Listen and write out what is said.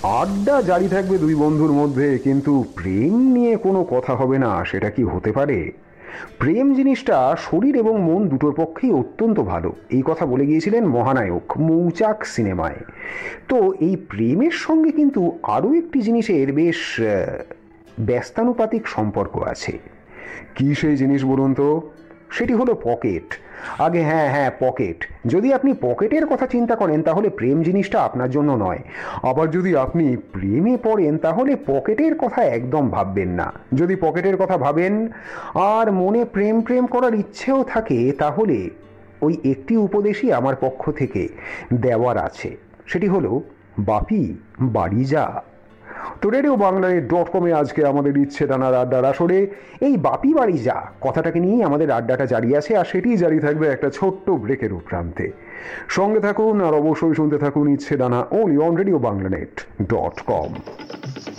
আড্ডা জারি থাকবে দুই বন্ধুর মধ্যে, কিন্তু প্রেম নিয়ে কোনো কথা হবে না, সেটা কি হতে পারে? প্রেম জিনিসটা শরীর এবং মন দুটোর পক্ষেই অত্যন্ত ভালো, এই কথা বলে গিয়েছিলেন মহানায়ক মৌচাক সিনেমায়। তো এই প্রেমের সঙ্গে কিন্তু আরও একটি জিনিসের বেশ ব্যস্তানুপাতিক সম্পর্ক আছে। কী সেই জিনিস বলুন তো? সেটি হলো পকেট। আগে হ্যাঁ হ্যাঁ, পকেট। যদি আপনি পকেটের কথা চিন্তা করেন তাহলে প্রেম জিনিসটা আপনার জন্য নয়। আবার যদি আপনি প্রেমে পড়েন তাহলে পকেটের কথা একদম ভাববেন না। যদি পকেটের কথা ভাবেন আর মনে প্রেম প্রেম করার ইচ্ছেও থাকে, তাহলে ওই একটি উপদেশই আমার পক্ষ থেকে দেওয়ার আছে। সেটি হলো, বাপি বাড়ি যা। তো রেডিও বাংলায়.com-এ আজকে আমাদের ইচ্ছে ডানার আড্ডার আসরে এই বাপি বাড়ি যা কথাটাকে নিয়েই আমাদের আড্ডাটা জারি আছে, আর সেটিই জারি থাকবে একটা ছোট্ট ব্রেকের উপরান্তে। সঙ্গে থাকুন আর অবশ্যই শুনতে থাকুন ইচ্ছে ডানা, only on Radio Banglanet.com।